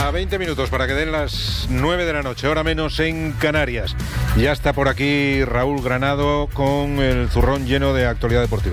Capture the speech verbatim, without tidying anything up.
A veinte minutos para que den las nueve de la noche, hora menos en Canarias. Ya está por aquí Raúl Granado con el zurrón lleno de actualidad deportiva.